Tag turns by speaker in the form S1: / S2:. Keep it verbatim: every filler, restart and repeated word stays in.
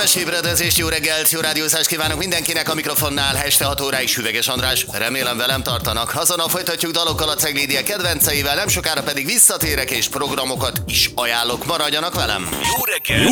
S1: Kellemes ébredezést, jó reggelt, jó rádiózást kívánok mindenkinek, a mikrofonnál este hat óráig Süveges András. Remélem velem tartanak. Azonnal folytatjuk dalokkal a Ceglédia kedvenceivel, nem sokára pedig visszatérek és programokat is ajánlok. Maradjanak velem!
S2: Jó reggelt!